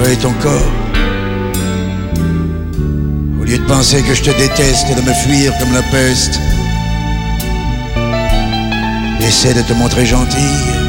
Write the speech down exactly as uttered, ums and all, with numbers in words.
et ton corps. Au lieu de penser que je te déteste et de me fuir comme la peste, essaie de te montrer gentille.